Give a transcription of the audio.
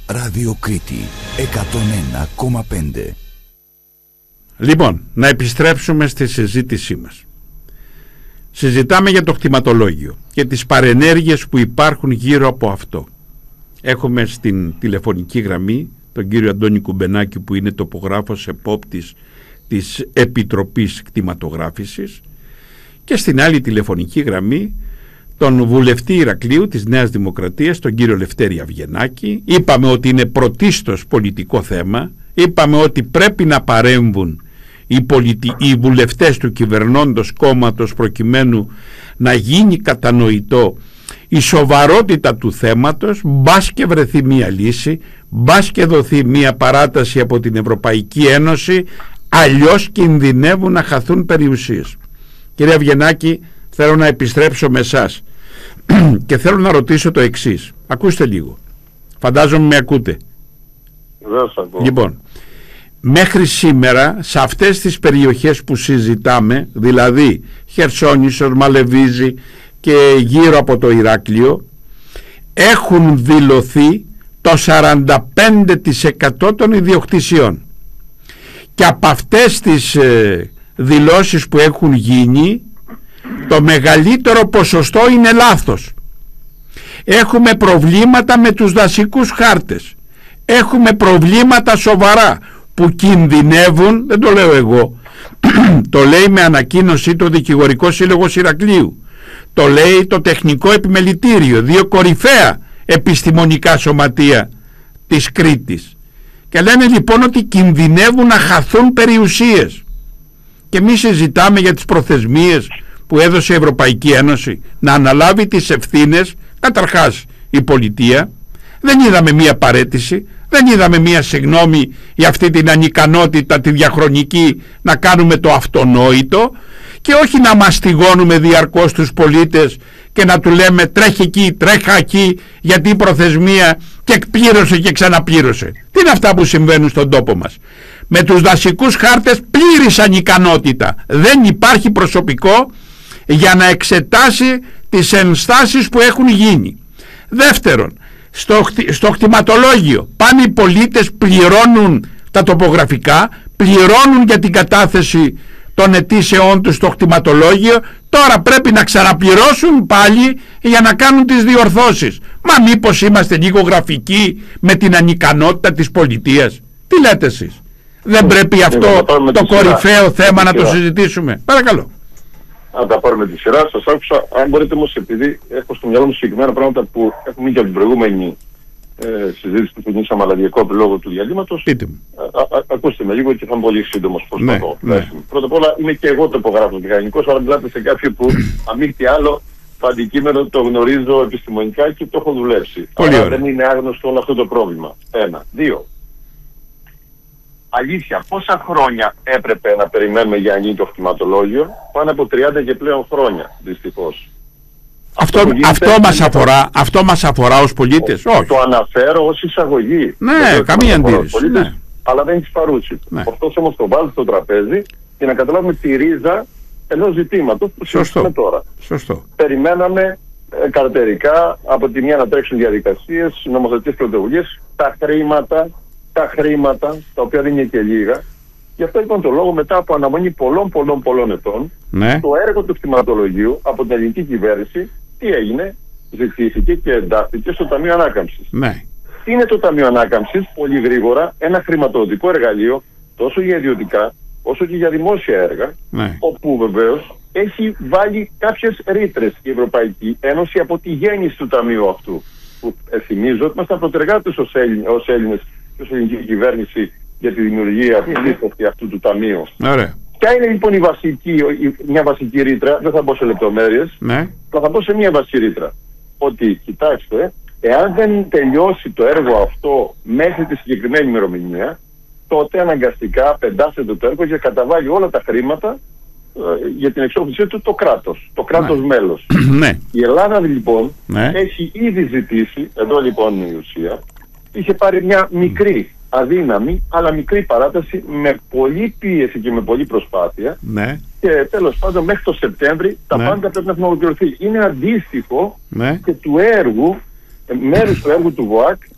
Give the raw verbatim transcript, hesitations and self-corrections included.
Ράδιο Κρήτη εκατόν ένα κόμμα πέντε. Λοιπόν, να επιστρέψουμε στη συζήτησή μας. Συζητάμε για το κτηματολόγιο και τις παρενέργειες που υπάρχουν γύρω από αυτό. Έχουμε στην τηλεφωνική γραμμή τον κύριο Αντώνη Κουμπενάκη, που είναι τοπογράφος επόπτης της Επιτροπής Κτηματογράφησης, και στην άλλη τηλεφωνική γραμμή τον βουλευτή Ηρακλείου της Νέας Δημοκρατίας, τον κύριο Λευτέρη Αυγενάκη. Είπαμε ότι είναι πρωτίστως πολιτικό θέμα. Είπαμε ότι πρέπει να παρέμβουν οι, πολιτι... οι βουλευτές του κυβερνώντος κόμματος, προκειμένου να γίνει κατανοητό η σοβαρότητα του θέματος, μπας και βρεθεί μία λύση, μπας και δοθεί μία παράταση από την Ευρωπαϊκή Ένωση, αλλιώς κινδυνεύουν να χαθούν περιουσίες. Κύριε Αυγενάκη, θέλω να επιστρέψω με εσάς και θέλω να ρωτήσω το εξής. Ακούστε λίγο. Φαντάζομαι με ακούτε. Λοιπόν, μέχρι σήμερα σε αυτές τις περιοχές που συζητάμε, δηλαδή Χερσόνησος, Μαλεβίζη και γύρω από το Ηράκλειο, έχουν δηλωθεί το σαράντα πέντε τοις εκατό των ιδιοκτησιών. Και από αυτές τις ε, δηλώσεις που έχουν γίνει, το μεγαλύτερο ποσοστό είναι λάθος. Έχουμε προβλήματα με τους δασικούς χάρτες. Έχουμε προβλήματα σοβαρά που κινδυνεύουν, δεν το λέω εγώ, το λέει με ανακοίνωση το Δικηγορικό Σύλλογος Ηρακλείου, το λέει το Τεχνικό Επιμελητήριο, δύο κορυφαία επιστημονικά σωματεία της Κρήτης, και λένε λοιπόν ότι κινδυνεύουν να χαθούν περιουσίες. Και εμείς συζητάμε για τις προθεσμίες που έδωσε η Ευρωπαϊκή Ένωση να αναλάβει τις ευθύνες. Καταρχάς η πολιτεία. Δεν είδαμε μία παρέτηση, δεν είδαμε μία συγγνώμη για αυτή την ανικανότητα τη διαχρονική να κάνουμε το αυτονόητο, και όχι να μαστιγώνουμε διαρκώς τους πολίτες και να του λέμε τρέχει εκεί, τρέχα εκεί, γιατί η προθεσμία και εκπλήρωσε και ξαναπλήρωσε. Τι είναι αυτά που συμβαίνουν στον τόπο μας? Με τους δασικούς χάρτες πλήρης ανικανότητα. Δεν υπάρχει προσωπικό για να εξετάσει τις ενστάσεις που έχουν γίνει. Δεύτερον, στο, στο κτηματολόγιο πάνε οι πολίτες, πληρώνουν τα τοπογραφικά, πληρώνουν για την κατάθεση των αιτήσεών τους στο κτηματολόγιο, τώρα πρέπει να ξαναπληρώσουν πάλι για να κάνουν τις διορθώσεις. Μα μήπως είμαστε λίγο γραφικοί με την ανικανότητα της πολιτείας? Τι λέτε εσείς? Δεν πρέπει αυτό το κορυφαίο θέμα να το συζητήσουμε? Παρακαλώ. Να τα πάρουμε τη σειρά. Σας άκουσα. Αν μπορείτε όμως, επειδή έχω στο μυαλό μου συγκεκριμένα πράγματα που έχουν μείνει και από την προηγούμενη ε, συζήτηση που ξεκινήσαμε, αλλά διακόπη λόγω του διαλύματος. Πείτε μου. Α, α, ακούστε με λίγο και θα είμαι πολύ σύντομος προς ναι, το ναι. Πρώτα απ' όλα είμαι και εγώ τοπογράφος μηχανικός, αλλά μιλάτε σε κάποιον που αμή τι άλλο το αντικείμενο το γνωρίζω επιστημονικά και το έχω δουλέψει. Πολύ αλλά ωραία. δεν είναι άγνωστο όλο αυτό το πρόβλημα. Ένα. Δύο. Αλήθεια, πόσα χρόνια έπρεπε να περιμένουμε για να γίνει το κτηματολόγιο? Πάνω από τριάντα και πλέον χρόνια, δυστυχώς. Αυτό, αυτό, αυτό, μας αφορά, αυτό μας αφορά ως πολίτες? Το, όχι. Το αναφέρω ως εισαγωγή. Ναι, καμία αντίρρηση. Ναι. Αλλά δεν έχει παρούσει. Ναι. Ωστόσο όμως το βάλει στο τραπέζι και να καταλάβουμε τη ρίζα ενός ζητήματος που συζητούμε τώρα. Σωστό. Περιμέναμε ε, καρτερικά από τη μία να τρέξουν διαδικασίες, νομοθετικές πρωτοβουλίες, τα χρήματα, τα χρήματα, τα οποία δεν είναι και λίγα. Γι' αυτό λοιπόν το λόγο, μετά από αναμονή πολλών πολλών πολλών ετών, ναι. το έργο του κτηματολογίου από την ελληνική κυβέρνηση, τι έγινε? Ζητήθηκε και εντάχθηκε στο Ταμείο Ανάκαμψης. Ναι. Τι είναι το Ταμείο Ανάκαμψης? Πολύ γρήγορα ένα χρηματοδοτικό εργαλείο τόσο για ιδιωτικά όσο και για δημόσια έργα, ναι. όπου βεβαίως έχει βάλει κάποιες ρήτρες η Ευρωπαϊκή Ένωση από τη γέννηση του Ταμείου αυτού. Που ε, θυμίζω ότι ήμασταν προτεργάτες ως, Έλλην, ως Έλληνες και ως ελληνική κυβέρνηση για τη δημιουργία mm-hmm. αυτού του Ταμείου. Ωραία. Ποια είναι λοιπόν η βασική, η, μια βασική ρήτρα? Δεν θα μπω σε λεπτομέρειες, ναι. αλλά θα μπω σε μια βασική ρήτρα. Ότι, κοιτάξτε, εάν δεν τελειώσει το έργο αυτό μέχρι τη συγκεκριμένη ημερομηνία, τότε αναγκαστικά πεντάσετε το έργο και καταβάλει όλα τα χρήματα ε, για την εξόφλησή του το κράτος, το κράτος ναι. μέλος. ναι. Η Ελλάδα λοιπόν ναι. έχει ήδη ζητήσει, εδώ λοιπόν η ουσία, είχε πάρει μια μικρή, αδύναμη, αλλά μικρή παράταση με πολλή πίεση και με πολλή προσπάθεια. Ναι. Και τέλος πάντων μέχρι το Σεπτέμβρη τα ναι. πάντα πρέπει να έχουν ολοκληρωθεί. Είναι αντίστοιχο ναι. και του έργου, μέρους του έργου του ΒΟΑΚ